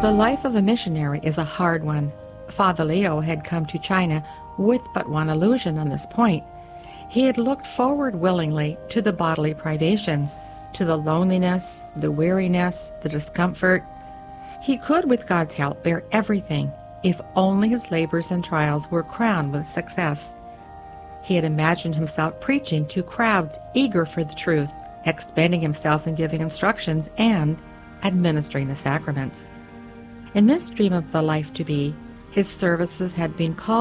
The life of a missionary is a hard one. Father Leo had come to China with but one illusion on this point. He had looked forward willingly to the bodily privations, to the loneliness, the weariness, the discomfort. He could, with God's help, bear everything if only his labors and trials were crowned with success. He had imagined himself preaching to crowds eager for the truth, expending himself in giving instructions and administering the sacraments. In this dream of the life to be, his services had been called